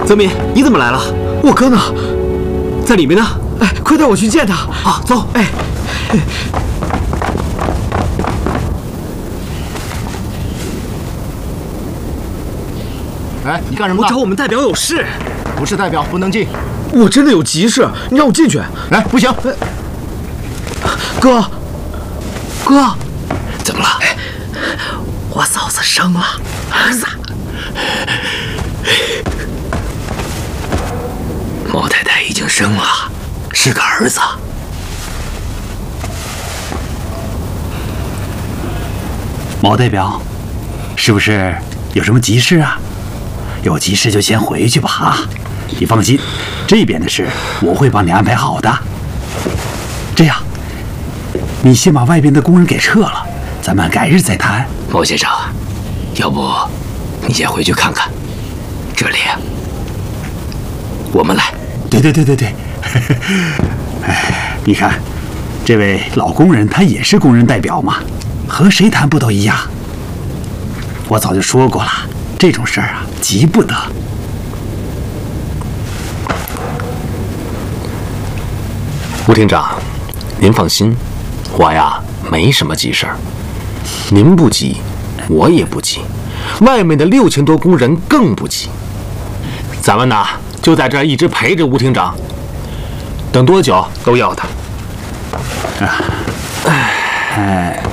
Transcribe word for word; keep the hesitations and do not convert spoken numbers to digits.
泽民，你怎么来了？ 我哥呢？ 在里面呢。 哎，快带我去见他。 好，走。 哎。 哎，你干什么？ 我找我们代表有事。 不是代表不能进。 我真的有急事，你让我进去。 哎，不行。 哥，哥， 怎么了？ 我嫂子生了儿子。 毛太太已经生了，是个儿子。 毛代表，是不是有什么急事啊？有急事就先回去吧啊！你放心，这边的事我会帮你安排好的。这样，你先把外边的工人给撤了，咱们改日再谈。 毛先生，要不你先回去看看，这里我们来。 对对对对对，哎，你看，这位老工人他也是工人代表嘛，和谁谈不都一样？我早就说过了，这种事儿啊，急不得。 吴厅长，您放心，我呀没什么急事儿。您不急，我也不急，外面的六千多工人更不急。咱们呢，就在这儿一直陪着吴厅长，等多久都要他。 哎，哎。